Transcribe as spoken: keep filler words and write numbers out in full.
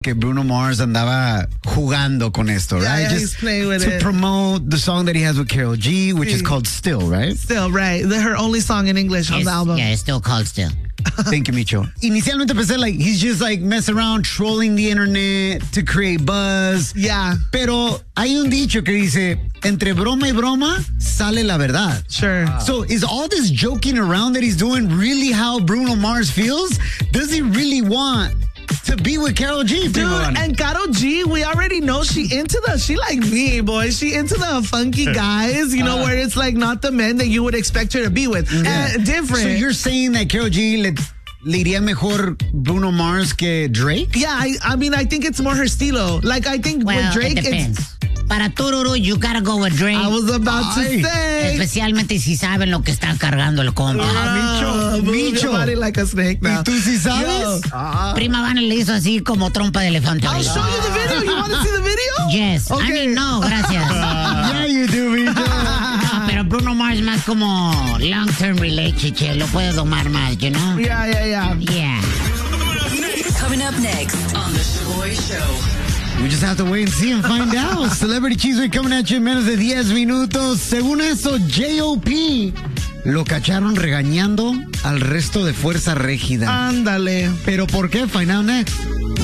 que Bruno Mars andaba jugando con esto, yeah, right? Yeah, Just he's playing with to it. promote the song that he has with Karol G, which sí. is called Still, right? Still, right. The, her only song in English on it's, the album. Yeah, it's still called Still. Thank you, Micho. Inicialmente pensé, like, he's just, like, messing around, trolling the internet to create buzz. Yeah. Pero hay un dicho que dice, entre broma y broma, sale la verdad. Sure. Wow. So is all this joking around that he's doing really how Bruno Mars feels? Does he really want to be with Karol G? Dude, and Karol G, we already know she into the, she like me, boy. She into the funky guys, you know, uh, where it's like not the men that you would expect her to be with. Yeah. Uh, different. So you're saying that Karol G le, le iría mejor Bruno Mars que Drake? Yeah, I, I mean, I think it's more her estilo. Like, I think well, with Drake, it depends. It's... Para Tururu, you gotta go with Drake. I was about Ay. to say. Especialmente si saben lo que está cargando el compa. Ah, Micho, Micho. Body like a snake now. ¿Y tú sí sabes? Ah. Prima Vane le hizo así como trompa de elefante. I'll show you the video. You want to see the video? Yes. Okay. I mean, no, gracias. Yeah, you do, Micho. No, pero Bruno Mars más como long-term relationship. Lo puede domar más, you know? Yeah, yeah, yeah. Yeah. Coming up next on The Shaboy Show. We just have to wait and see and find out. Celebrity Cheeseway coming at you en menos de diez minutos. Según eso, J O P lo cacharon regañando al resto de Fuerza Régida. Ándale. ¿Pero por qué? Find out next.